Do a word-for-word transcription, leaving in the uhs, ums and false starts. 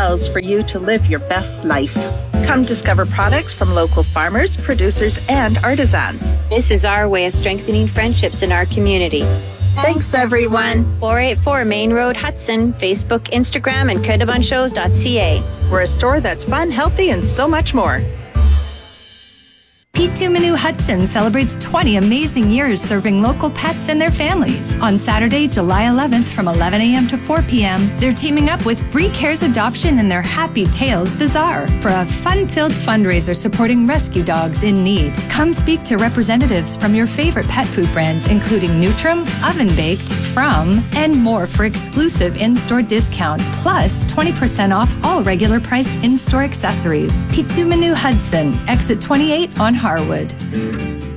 smells for you to live your best life. Come discover products from local farmers, producers, and artisans. This is our way of strengthening friendships in our community. Thanks, everyone. four eighty-four Main Road, Hudson, Facebook, Instagram, and credibonshows dot c a. We're a store that's fun, healthy, and so much more. P two Manu Hudson celebrates twenty amazing years serving local pets and their families. On Saturday, July eleventh from eleven a.m. to four p.m., they're teaming up with Bree Cares Adoption and their Happy Tales Bazaar for a fun-filled fundraiser supporting rescue dogs in need. Come speak to representatives from your favorite pet food brands, including Nutrim, Oven Baked, From, and more for exclusive in-store discounts, plus twenty percent off all regular priced in-store accessories. P two Manu Hudson, exit twenty-eight on Harwood.